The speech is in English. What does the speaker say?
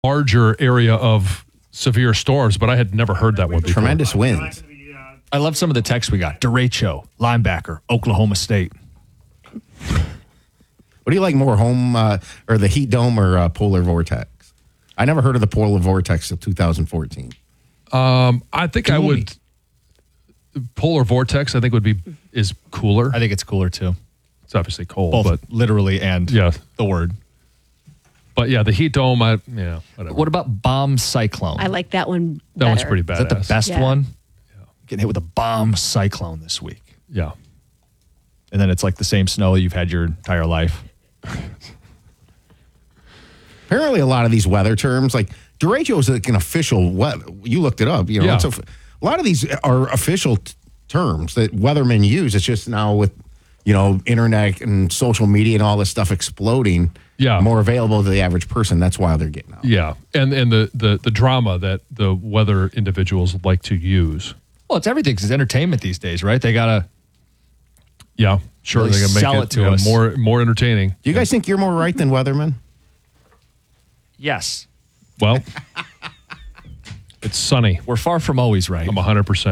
larger area of severe storms, but I had never heard that one before. Tremendous winds. I love some of the texts we got. Derecho, linebacker, Oklahoma State. What do you like more, home or the heat dome or polar vortex? I never heard of the polar vortex till 2014. I think I would. Polar vortex, I think is cooler. I think it's cooler too. It's obviously cold, Both but literally and the word. But yeah, the heat dome, whatever. What about bomb cyclone? I like that one That one's better. pretty badass. Is that the best Yeah. one? Yeah. Getting hit with a bomb cyclone this week. Yeah. And then it's like the same snow you've had your entire life. Apparently, a lot of these weather terms, like derecho is like an official. You looked it up. Yeah. It's a lot of these are official terms that weathermen use. It's just now with internet and social media and all this stuff exploding. Yeah. More available to the average person. That's why they're getting out. Yeah, and the drama that the weather individuals like to use. Well, it's everything. It's entertainment these days, right? They gotta. Yeah, sure. Really They're gonna sell make it to us. more entertaining. Do you guys think you're more right than weathermen? Yes. Well, it's sunny. We're far from always right. I'm 100%.